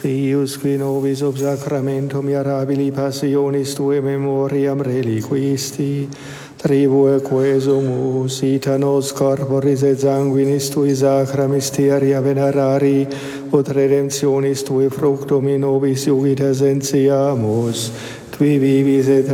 Deus qui nobis ob sacramentum mirabili passionis Tue memoriam reliquisti, tribue quesumus, ita nos corporis et sanguinis Tui sacra mysteria venerari, ut redemptionis Tui fructum in nobis iugit essentiamus, Tui vivis et